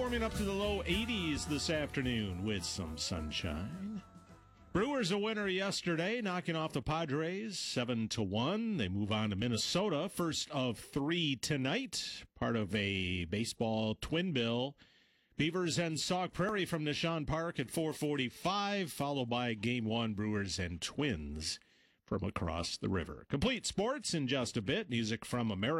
warming up to the low 80s this afternoon with some sunshine. Brewers a winner yesterday, knocking off the Padres 7-1. They move on to Minnesota, first of 3 tonight, part of a baseball twin bill. Beavers and Sauk Prairie from Nishan Park at 4:45, followed by Game 1, Brewers and Twins from across the river. Complete sports in just a bit. Music from America.